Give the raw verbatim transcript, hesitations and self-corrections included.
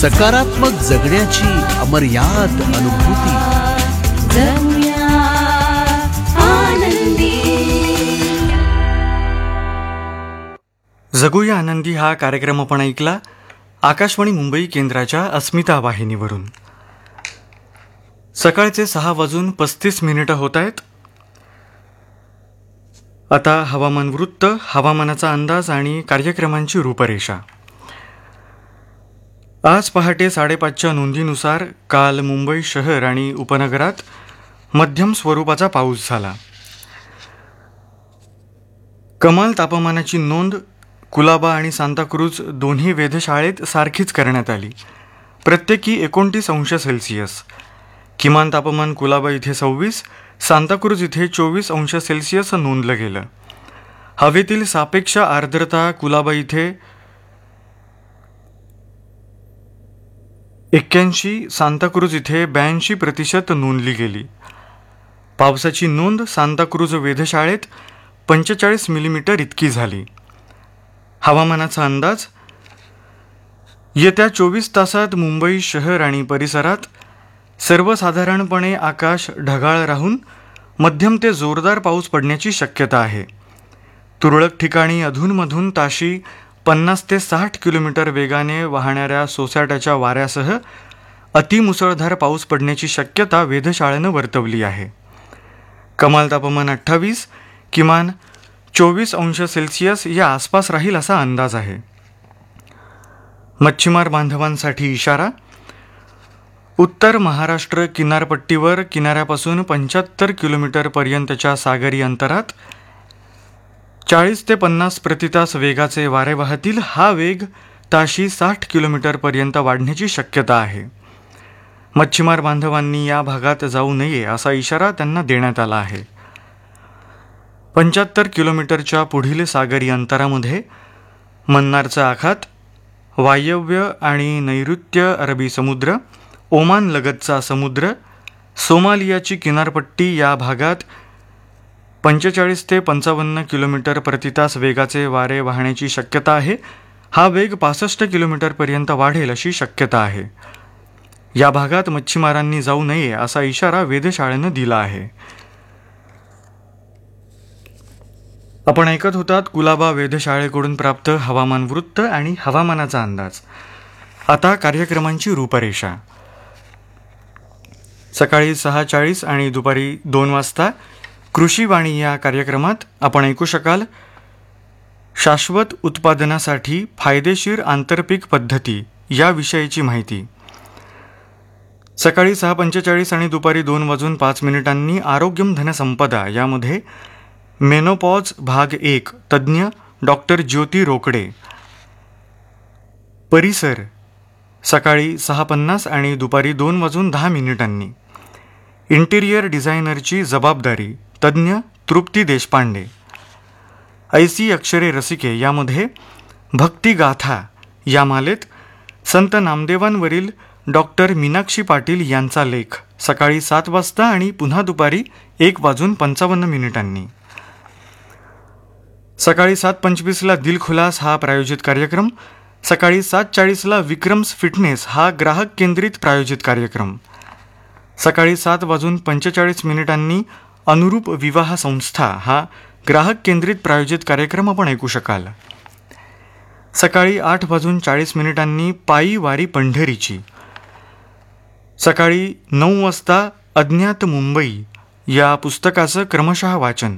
सकारात्मक जगण्याची अमर्याद अनुभूती. जगूया आनंदी. जगूया आनंदी हा कार्यक्रम आपण ऐकला आकाशवाणी मुंबई केंद्राच्या अस्मिता वाहिनीवरून. सकाळचे सहा वाजून पस्तीस मिनिटं होत आहेत. आता हवामान वृत्त, हवामानाचा अंदाज आणि कार्यक्रमांची रूपरेषा. आज पहाटे साडेपाचच्या नोंदीनुसार काल मुंबई शहर आणि उपनगरात मध्यम स्वरूपाचा पाऊस झाला. कमाल तापमानाची नोंद कुलाबा आणि सांताक्रूज दोन्ही वेधशाळेत सारखीच करण्यात आली, प्रत्येकी एकोणतीस अंश सेल्सिअस. किमान तापमान कुलाबा इथे सव्वीस, सांताक्रूज इथे चोवीस अंश सेल्सिअस नोंदलं गेलं. हवेतील सापेक्ष आर्द्रता कुलाबा इथे एक्क्याऐंशी, सांताक्रूज इथे ब्याऐंशी प्रतिशत नोंदली गेली. पावसाची नोंद सांताक्रूज वेधशाळेत पंचेचाळीस मिलीमीटर इतकी झाली. हवामानाचा अंदाज. येत्या चोवीस तासात मुंबई शहर आणि परिसरात सर्वसाधारणपणे आकाश ढगाळ राहून मध्यम ते जोरदार पाऊस पडण्याची शक्यता आहे. तुरळक ठिकाणी अधूनमधून ताशी पन्नास ते साठ किलोमीटर वेगाने वाहणाऱ्या सोसाट्याच्या वाऱ्यासह अतिमुसळधार पाऊस पडण्याची शक्यता वेधशाळेनं वर्तवली आहे. कमाल तापमान अठ्ठावीस, किमान चोवीस अंश सेल्सिअस या आसपास राहील असा अंदाज आहे. मच्छीमार बांधवांसाठी इशारा. उत्तर महाराष्ट्र किनारपट्टीवर किनाऱ्यापासून पंच्याहत्तर किलोमीटरपर्यंतच्या सागरी अंतरात चाळीस ते पन्नास प्रतितास वेगाचे वारे वाहतील. हा वेग ताशी साठ किलोमीटरपर्यंत वाढण्याची शक्यता आहे. मच्छीमार बांधवांनी या भागात जाऊ नये असा इशारा त्यांना देण्यात आला आहे. पंच्याहत्तर किलोमीटरच्या पुढील सागरी अंतरामध्ये मन्नारचा आखात, वायव्य आणि नैऋत्य अरबी समुद्र, ओमान लगतचा समुद्र, सोमालियाची किनारपट्टी या भागात पंचेचाळीस ते पंचावन्न किलोमीटर प्रतितास वेगाचे वारे वाहण्याची शक्यता आहे. हा वेग पासष्ट किलोमीटरपर्यंत वाढेल अशी शक्यता आहे. या भागात मच्छीमारांनी जाऊ नये असा इशारा वेधशाळेनं दिला आहे. आपण ऐकत होतात कुलाबा वेधशाळेकडून प्राप्त हवामान वृत्त आणि हवामानाचा अंदाज. आता कार्यक्रमांची रूपरेषा. सकाळी सहा चाळीस आणि दुपारी दोन वाजता कृषीवाणी या कार्यक्रमात आपण ऐकू शकाल शाश्वत उत्पादनासाठी फायदेशीर आंतरपीक पद्धती या विषयीची माहिती. सकाळी सहा पंचेचाळीस आणि दुपारी दोन वाजून पाच मिनिटांनी आरोग्यम धनसंपदा यामध्ये मेनोपॉज भाग एक तज्ज्ञ डॉक्टर ज्योती रोकडे. परिसर सकाळी सहा पन्नास आणि दुपारी दोन वाजून दहा मिनिटांनी इंटिरियर डिझायनरची जबाबदारी तज्ज्ञ तृप्ती देशपांडे. ऐसी अक्षरे रसिके यामध्ये भक्तिगाथा या मालेत संत नामदेवांवरील डॉक्टर मीनाक्षी पाटील यांचा लेख सकाळी सात वाजता आणि पुन्हा दुपारी एक वाजून पंचावन्न मिनिटांनी. सकाळी सात पंचवीसला दिलखुलास हा प्रायोजित कार्यक्रम. सकाळी सात चाळीसला विक्रम्स फिटनेस हा ग्राहक केंद्रित प्रायोजित कार्यक्रम. सकाळी सात वाजून पंचेचाळीस मिनिटांनी अनुरूप विवाह संस्था हा ग्राहक केंद्रित प्रायोजित कार्यक्रम आपण ऐकू शकाल. सकाळी आठ वाजून चाळीस मिनिटांनी पायी वारी पंढरीची. सकाळी नऊ वाजता अज्ञात मुंबई या पुस्तकाचं क्रमशः वाचन.